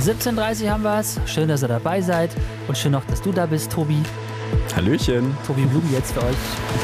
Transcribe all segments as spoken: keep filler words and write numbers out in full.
siebzehn Uhr dreißig haben wir es. Schön, dass ihr dabei seid. Und schön auch, dass du da bist, Tobi. Hallöchen. Tobi Blum jetzt für euch.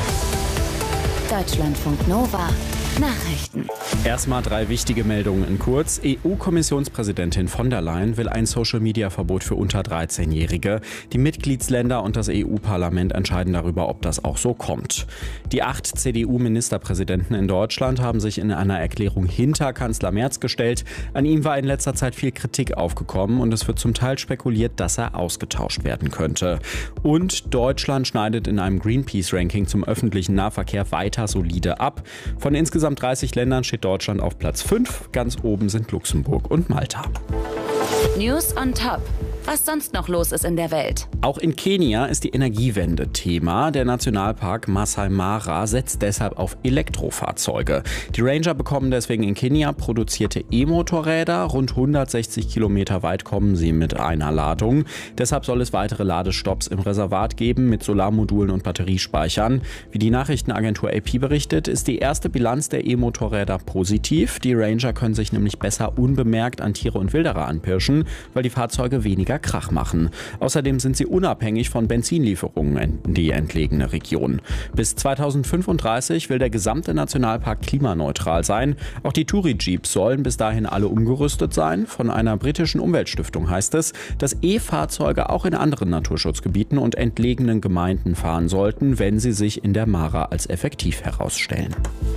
Deutschlandfunk Nova. Nachrichten. Erstmal drei wichtige Meldungen in kurz. E U-Kommissionspräsidentin von der Leyen will ein Social-Media-Verbot für unter dreizehnjährige. Die Mitgliedsländer und das E U-Parlament entscheiden darüber, ob das auch so kommt. Die acht C D U-Ministerpräsidenten in Deutschland haben sich in einer Erklärung hinter Kanzler Merz gestellt. An ihm war in letzter Zeit viel Kritik aufgekommen und es wird zum Teil spekuliert, dass er ausgetauscht werden könnte. Und Deutschland schneidet in einem Greenpeace-Ranking zum öffentlichen Nahverkehr weiter solide ab. Von insgesamt dreißig Ländern steht Deutschland auf Platz fünf. Ganz oben sind Luxemburg und Malta. News on Top. Was sonst noch los ist in der Welt. Auch in Kenia ist die Energiewende Thema. Der Nationalpark Masai Mara setzt deshalb auf Elektrofahrzeuge. Die Ranger bekommen deswegen in Kenia produzierte E-Motorräder. Rund hundertsechzig Kilometer weit kommen sie mit einer Ladung. Deshalb soll es weitere Ladestops im Reservat geben mit Solarmodulen und Batteriespeichern. Wie die Nachrichtenagentur A P berichtet, ist die erste Bilanz der E-Motorräder positiv. Die Ranger können sich nämlich besser unbemerkt an Tiere und Wilderer anpirschen, weil die Fahrzeuge weniger Krach machen. Außerdem sind sie unabhängig von Benzinlieferungen in die entlegene Region. Bis zweitausendfünfunddreißig will der gesamte Nationalpark klimaneutral sein. Auch die Touri-Jeeps sollen bis dahin alle umgerüstet sein. Von einer britischen Umweltstiftung heißt es, dass E-Fahrzeuge auch in anderen Naturschutzgebieten und entlegenen Gemeinden fahren sollten, wenn sie sich in der Mara als effektiv herausstellen.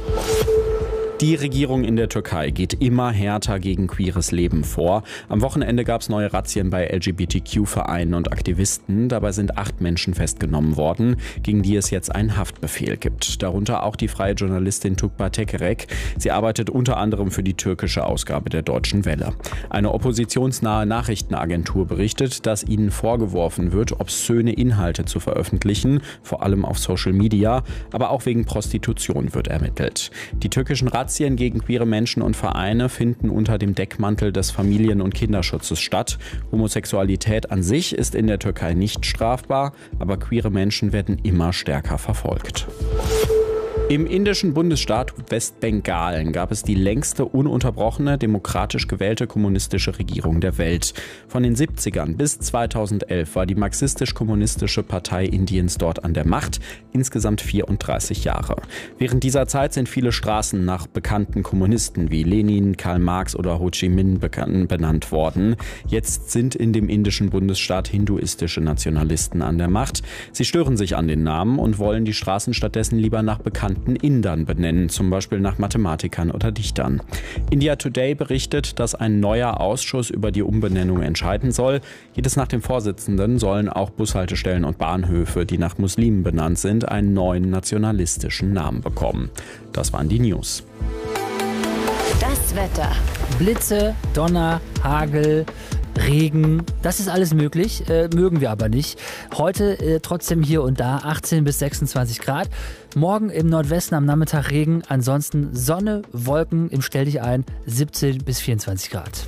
Die Regierung in der Türkei geht immer härter gegen queeres Leben vor. Am Wochenende gab es neue Razzien bei L G B T Q-Vereinen und Aktivisten. Dabei sind acht Menschen festgenommen worden, gegen die es jetzt einen Haftbefehl gibt. Darunter auch die freie Journalistin Tukba Tekerek. Sie arbeitet unter anderem für die türkische Ausgabe der Deutschen Welle. Eine oppositionsnahe Nachrichtenagentur berichtet, dass ihnen vorgeworfen wird, obszöne Inhalte zu veröffentlichen, vor allem auf Social Media, aber auch wegen Prostitution wird ermittelt. Die türkischen Razzien gegen queere Menschen und Vereine finden unter dem Deckmantel des Familien- und Kinderschutzes statt. Homosexualität an sich ist in der Türkei nicht strafbar, aber queere Menschen werden immer stärker verfolgt. Im indischen Bundesstaat Westbengalen gab es die längste ununterbrochene, demokratisch gewählte kommunistische Regierung der Welt. Von den siebzigern bis zweitausendelf war die marxistisch-kommunistische Partei Indiens dort an der Macht, insgesamt vierunddreißig Jahre. Während dieser Zeit sind viele Straßen nach bekannten Kommunisten wie Lenin, Karl Marx oder Ho Chi Minh benannt worden. Jetzt sind in dem indischen Bundesstaat hinduistische Nationalisten an der Macht. Sie stören sich an den Namen und wollen die Straßen stattdessen lieber nach bekannten Indern benennen, zum Beispiel nach Mathematikern oder Dichtern. India Today berichtet, dass ein neuer Ausschuss über die Umbenennung entscheiden soll. Jedes nach dem Vorsitzenden sollen auch Bushaltestellen und Bahnhöfe, die nach Muslimen benannt sind, einen neuen nationalistischen Namen bekommen. Das waren die News. Das Wetter. Blitze, Donner, Hagel, Regen, das ist alles möglich, äh, mögen wir aber nicht. Heute äh, trotzdem hier und da achtzehn bis sechsundzwanzig Grad. Morgen im Nordwesten am Nachmittag Regen, ansonsten Sonne, Wolken im Stell dich ein, siebzehn bis vierundzwanzig Grad.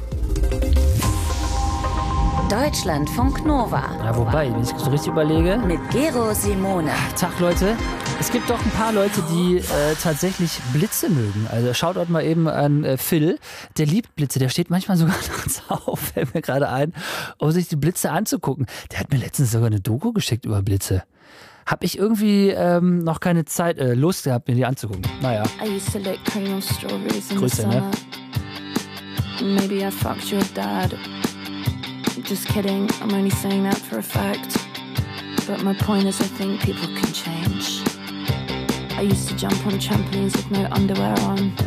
Deutschlandfunk Nova. Ja, wobei, wenn ich so richtig überlege. Mit Gero Simone. Tag, Leute. Es gibt doch ein paar Leute, die äh, tatsächlich Blitze mögen. Also schaut euch mal eben an äh, Phil. Der liebt Blitze. Der steht manchmal sogar nachts auf, fällt mir gerade ein, um sich die Blitze anzugucken. Der hat mir letztens sogar eine Doku geschickt über Blitze. Hab ich irgendwie ähm, noch keine Zeit, äh, Lust gehabt, mir die anzugucken. Naja. I used to lick cream on strawberries in Grüße, the ne? summer. Maybe I fucked your dad. Just kidding, I'm only saying that for a fact. But my point is I think people can change. I used to jump on trampolines with no underwear on.